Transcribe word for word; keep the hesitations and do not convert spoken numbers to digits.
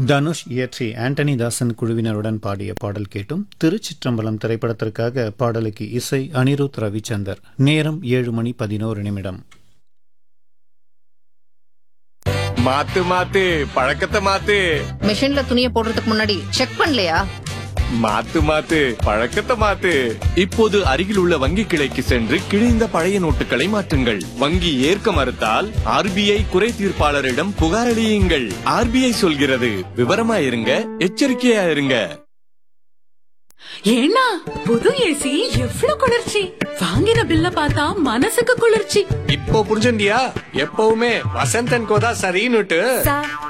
தனுஷ் இயற்றி ஆண்டனி தாசன் குழுவினருடன் பாடிய பாடல் கேட்டும். திருச்சிற்றம்பலம் திரைப்படத்திற்காக பாடலுக்கு இசை அனிருத் ரவிச்சந்தர். நேரம் ஏழு மணி பதினோரு நிமிடம். மாத்து மாத்து பழக்கத்தை மாத்து. மிஷின்ல துணியை போடுறதுக்கு முன்னாடி செக் பண்ணலையா? மாத்து மாத்து பழக்கத்தை மாத்து. இப்போது அருகில் உள்ள வங்கி கிளைக்கு சென்று கிழிந்த பழைய நோட்டுகளை மாற்றுங்கள். வங்கி ஏற்க மறுத்தால் ஆர்பிஐ குறை தீர்ப்பாளரிடம் புகார் அளியுங்கள். ஆர்பிஐ சொல்கிறது, விவரமா இருங்க, எச்சரிக்கையா இருங்க. ஏன்னா புது ஏசி எவ்வளவு குளிர்ச்சி! வாங்கின பில்ல பார்த்தா மனசுக்கு குளிர்ச்சி. இப்போ புரிஞ்சுண்டியா? எப்பவுமே வசந்தன் கோதா சரின்னுட்டு.